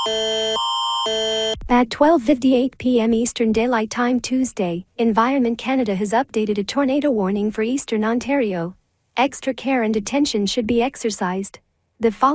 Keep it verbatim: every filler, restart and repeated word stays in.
At twelve fifty-eight p m Eastern Daylight Time Tuesday, Environment Canada has updated a tornado warning for Eastern Ontario. Extra care and attention should be exercised. The